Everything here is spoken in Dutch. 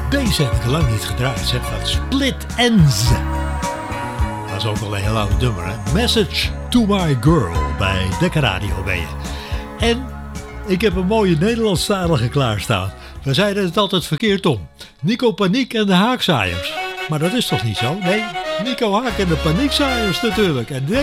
Deze heb ik al lang niet gedraaid, zeg, van Split Enz. Dat is ook wel een heel oud nummer, hè? Message to my girl bij Dekker Radio ben je. En ik heb een mooie Nederlandstalige klaarstaan. We zeiden het altijd verkeerd om. Nico Paniek en de Haakzaaiers. Maar dat is toch niet zo? Nee, Nico Haak en de Paniekzaaiers natuurlijk. En